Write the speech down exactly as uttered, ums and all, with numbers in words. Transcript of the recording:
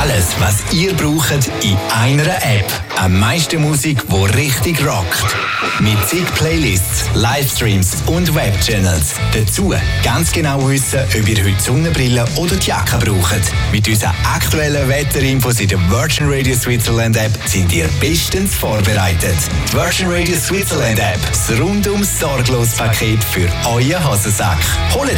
Alles, was ihr braucht, in einer App. Am meisten Musik, die richtig rockt. Mit zig Playlists, Livestreams und Webchannels. Dazu ganz genau wissen, ob ihr heute Sonnenbrille oder die Jacke braucht. Mit unseren aktuellen Wetterinfos in der Virgin Radio Switzerland App sind ihr bestens vorbereitet. Die Virgin Radio Switzerland App, das rundum sorglos Paket für euren Hosensack. Holt